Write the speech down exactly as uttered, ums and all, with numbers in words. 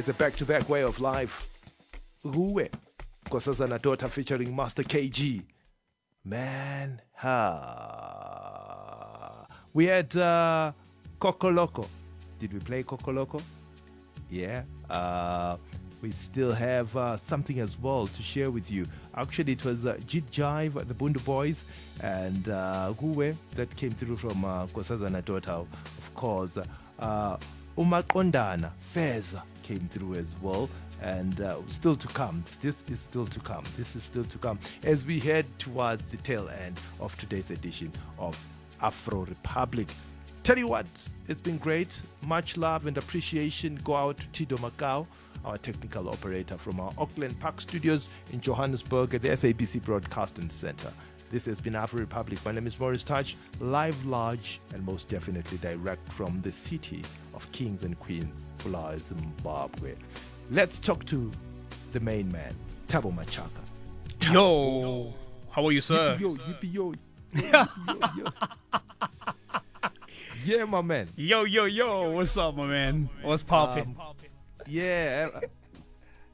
It's a back-to-back way of life. Ruwe, Nkosazana Daughter featuring Master K G. Man, ha. We had uh, Kokoloko. Did we play Kokoloko? Yeah. Uh, we still have uh, something as well to share with you. Actually, it was uh, Jit Jive, the Bundu Boys, and uh, Ruwe that came through from uh, Nkosazana Daughter, of course. Uh, Umaqondana, Feza came through as well. And uh, still to come. This is still to come. This is still to come as we head towards the tail end of today's edition of Afro Republic. Tell you what, it's been great. Much love and appreciation go out to Tido Macau, our technical operator from our Auckland Park studios in Johannesburg at the S A B C Broadcasting Center. This has been Afro Republic. My name is Morris Touch, live, large, and most definitely direct from the city of kings and queens, Bulawayo, Zimbabwe. Let's talk to the main man, Thabo Machaka. Yo, how are you, sir? Yo, yippee, yo, yo, yo, yo. Yeah, my man. Yo, yo, yo, what's up, my man? What's poppin'? Um, yeah,